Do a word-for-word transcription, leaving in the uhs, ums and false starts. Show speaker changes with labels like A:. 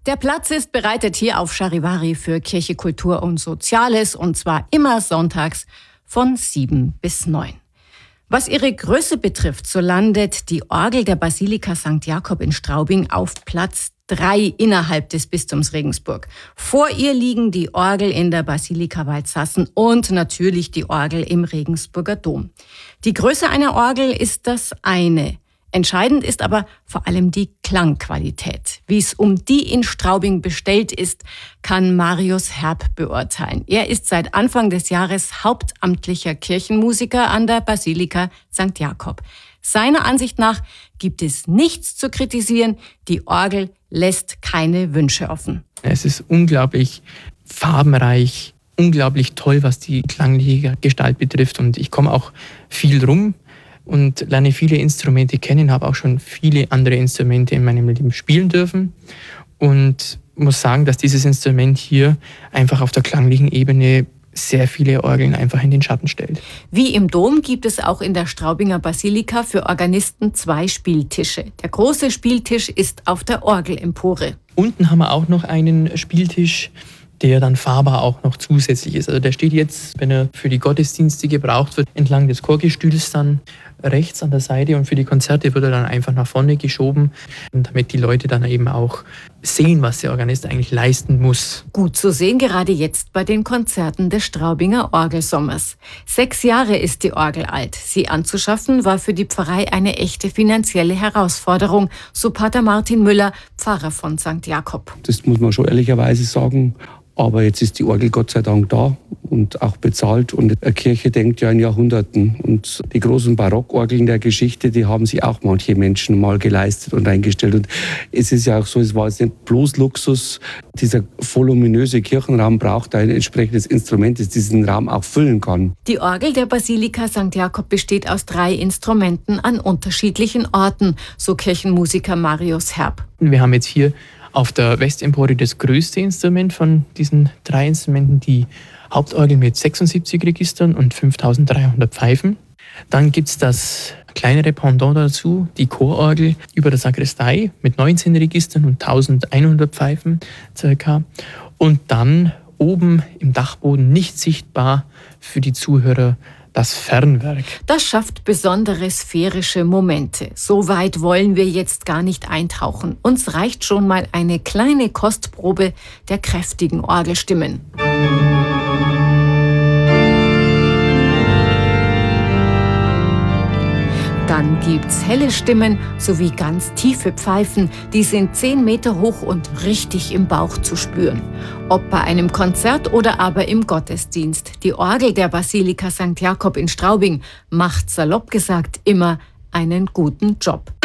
A: Der Platz ist bereitet hier auf Charivari für Kirche, Kultur und Soziales, und zwar immer sonntags von sieben bis neun. Was ihre Größe betrifft, so landet die Orgel der Basilika Sankt Jakob in Straubing auf Platz drei innerhalb des Bistums Regensburg. Vor ihr liegen die Orgel in der Basilika Waldsassen und natürlich die Orgel im Regensburger Dom. Die Größe einer Orgel ist das eine. Entscheidend ist aber vor allem die Klangqualität. Wie es um die in Straubing bestellt ist, kann Marius Herb beurteilen. Er ist seit Anfang des Jahres hauptamtlicher Kirchenmusiker an der Basilika Sankt Jakob. Seiner Ansicht nach gibt es nichts zu kritisieren. Die Orgel lässt keine Wünsche offen.
B: Es ist unglaublich farbenreich, unglaublich toll, was die klangliche Gestalt betrifft. Und ich komme auch viel rum und lerne viele Instrumente kennen, habe auch schon viele andere Instrumente in meinem Leben spielen dürfen und muss sagen, dass dieses Instrument hier einfach auf der klanglichen Ebene sehr viele Orgeln einfach in den Schatten stellt.
A: Wie im Dom gibt es auch in der Straubinger Basilika für Organisten zwei Spieltische. Der große Spieltisch ist auf der Orgelempore.
B: Unten haben wir auch noch einen Spieltisch, der dann fahrbar auch noch zusätzlich ist. Also der steht jetzt, wenn er für die Gottesdienste gebraucht wird, entlang des Chorgestühls dann rechts an der Seite, und für die Konzerte wird er dann einfach nach vorne geschoben, damit die Leute dann eben auch sehen, was der Organist eigentlich leisten muss.
A: Gut zu sehen gerade jetzt bei den Konzerten des Straubinger Orgelsommers. Sechs Jahre ist die Orgel alt. Sie anzuschaffen war für die Pfarrei eine echte finanzielle Herausforderung, so Pater Martin Müller, Pfarrer von Sankt Jakob.
C: Das muss man schon ehrlicherweise sagen. Aber jetzt ist die Orgel Gott sei Dank da und auch bezahlt. Und eine Kirche denkt ja in Jahrhunderten. Und die großen Barockorgeln der Geschichte, die haben sich auch manche Menschen mal geleistet und eingestellt. Und es ist ja auch so, es war jetzt nicht bloß Luxus. Dieser voluminöse Kirchenraum braucht ein entsprechendes Instrument, das diesen Raum auch füllen kann.
A: Die Orgel der Basilika Sankt Jakob besteht aus drei Instrumenten an unterschiedlichen Orten, so Kirchenmusiker Marius Herb.
B: Wir haben jetzt hier auf der Westempore das größte Instrument von diesen drei Instrumenten, die Hauptorgel mit sechsundsiebzig Registern und fünftausenddreihundert Pfeifen. Dann gibt es das kleinere Pendant dazu, die Chororgel über der Sakristei mit neunzehn Registern und eintausendeinhundert Pfeifen circa. Und dann oben im Dachboden, nicht sichtbar für die Zuhörer, das Fernwerk.
A: Das schafft besondere sphärische Momente. So weit wollen wir jetzt gar nicht eintauchen. Uns reicht schon mal eine kleine Kostprobe der kräftigen Orgelstimmen. Dann gibt's helle Stimmen sowie ganz tiefe Pfeifen. Die sind zehn Meter hoch und richtig im Bauch zu spüren. Ob bei einem Konzert oder aber im Gottesdienst. Die Orgel der Basilika Sankt Jakob in Straubing macht salopp gesagt immer einen guten Job.